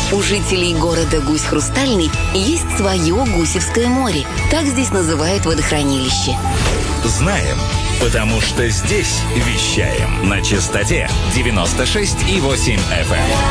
У жителей города Гусь-Хрустальный есть свое Гусевское море. Так здесь называют водохранилище. Знаем, потому что здесь вещаем на частоте 96,8 FM.